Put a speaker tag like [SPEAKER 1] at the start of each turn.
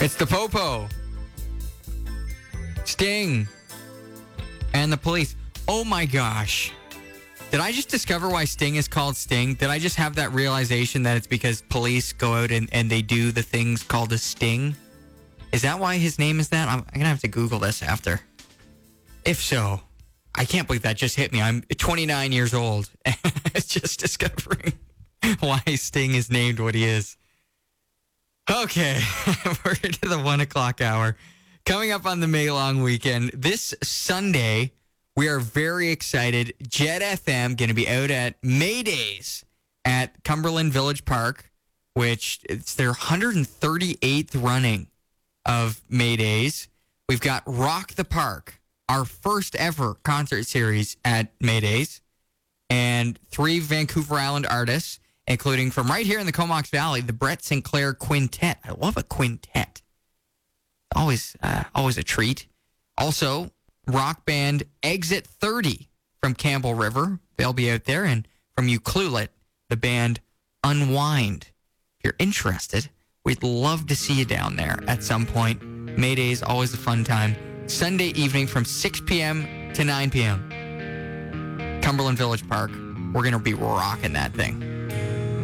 [SPEAKER 1] It's the Popo, Sting, and the Police. Oh my gosh. Did I just discover why Sting is called Sting? Did I just have that realization that it's because police go out and they do the things called a sting? Is that why his name is that? I'm going to have to Google this after. If so, I can't believe that just hit me. I'm 29 years old and just discovering why Sting is named what he is. Okay, we're into the 1 o'clock hour. Coming up on the May long weekend, this Sunday, we are very excited. Jet FM going to be out at May Days at Cumberland Village Park, which it's their 138th running of May Days. We've got Rock the Park, our first ever concert series at May Days, and 3 Vancouver Island artists, including from right here in the Comox Valley, the Brett Sinclair Quintet. I love a quintet. Always a treat. Also, rock band Exit 30 from Campbell River. They'll be out there. And from Ucluelet, the band Unwind. If you're interested, we'd love to see you down there at some point. May Day is always a fun time. Sunday evening from 6 p.m. to 9 p.m. Cumberland Village Park. We're going to be rocking that thing.